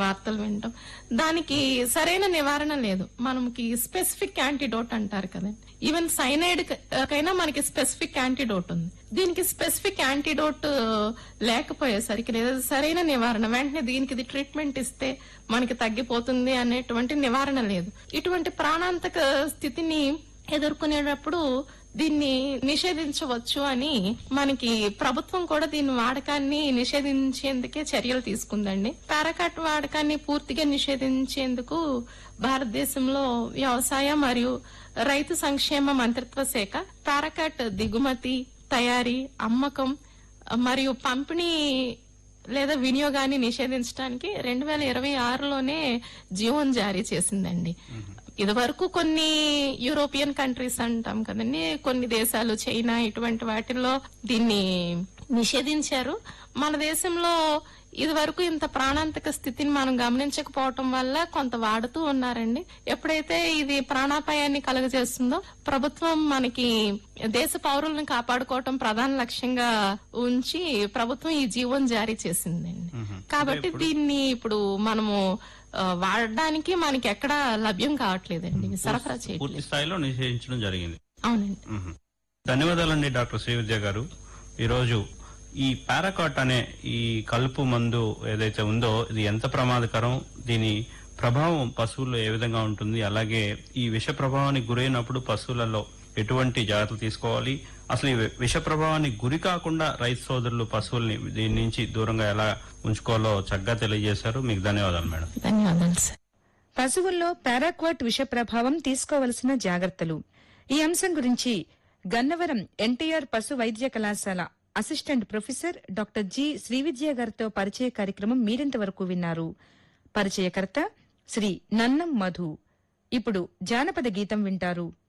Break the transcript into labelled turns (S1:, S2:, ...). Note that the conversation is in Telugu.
S1: వార్తలు వింటాం. దానికి సరైన నివారణ లేదు. మనకి స్పెసిఫిక్ యాంటీడోట్ అంటారు కదండి. ఈవెన్ సైనైడ్ కైనా మనకి స్పెసిఫిక్ యాంటీడోట్ ఉంది. దీనికి స్పెసిఫిక్ యాంటీడోట్ లేకపోయేసరికి లేదా సరైన నివారణ వెంటనే దీనికి ఇది ట్రీట్మెంట్ ఇస్తే మనకి తగ్గిపోతుంది అనేటువంటి నివారణ లేదు. ఇటువంటి ప్రాణాంతక స్థితిని ఎదుర్కొనేటప్పుడు దీన్ని నిషేధించవచ్చు అని మనకి ప్రభుత్వం కూడా దీని వాడకాన్ని నిషేధించేందుకే చర్యలు తీసుకుందండి. పారాకాట్ వాడకాన్ని పూర్తిగా నిషేధించేందుకు భారతదేశంలో వ్యవసాయ మరియు రైతు సంక్షేమ మంత్రిత్వ శాఖ పారాకాట్ దిగుమతి, తయారీ, అమ్మకం మరియు పంపిణీ లేదా వినియోగాన్ని నిషేధించడానికి 2026లోనే జీవోని జారీ చేసిందండి. ఇది వరకు కొన్ని యూరోపియన్ కంట్రీస్ అంటాం కదండి, కొన్ని దేశాలు, చైనా ఇటువంటి వాటిల్లో దీన్ని నిషేధించారు. మన దేశంలో ఇది వరకు ఇంత ప్రాణాంతక స్థితిని మనం గమనించకపోవటం వల్ల కొంత వాడుతూ ఉన్నారండి. ఎప్పుడైతే ఇది ప్రాణాపాయాన్ని కలుగజేస్తుందో ప్రభుత్వం మనకి దేశ పౌరులను కాపాడుకోవటం ప్రధాన లక్ష్యంగా ఉంచి ప్రభుత్వం ఈ జీవోని జారీ చేసిందండి. కాబట్టి దీన్ని ఇప్పుడు మనము వాడడానికి మనకి ఎక్కడా లభ్యం కావట్లేదండి, సరఫరా చేయట్లేదు.
S2: పూర్తి స్థాయిలో నిషేధించడం జరిగింది.
S1: అవునండి.
S2: ధన్యవాదాలండి డాక్టర్ శ్రీవిద్య గారు. ఈరోజు ఈ పారాకాట్ అనే ఈ కలుపు మందు ఏదైతే ఉందో ఇది ఎంత ప్రమాదకరం, దీని ప్రభావం పశువుల్లో ఏ విధంగా ఉంటుంది, అలాగే ఈ విష ప్రభావానికి గురైనప్పుడు పశువులలో ఎటువంటి జాగ్రత్తలు తీసుకోవాలి, అసలు ఈ విష ప్రభావానికి గురి కాకుండా రైతు సోదరులు పశువుల్ని దీని నుంచి దూరంగా ఎలా ఉంచుకోవాలో చక్కగా తెలియజేశారు. మీకు ధన్యవాదాలు మేడం.
S1: ధన్యవాదాలు సార్.
S3: పశువుల్లో పారాక్వాట్ విష ప్రభావం తీసుకోవలసిన జాగ్రత్తలు, ఈ అంశం గురించి గన్నవరం ఎన్టీఆర్ పశు వైద్య కళాశాల assistant professor doctor G Srividya గారితో పరిచయ కార్యక్రమం మీరింతవరకు విన్నారు. పరిచయకర్త శ్రీ నన్నం మధు. ఇప్పుడు జానపద గీతం వింటారు.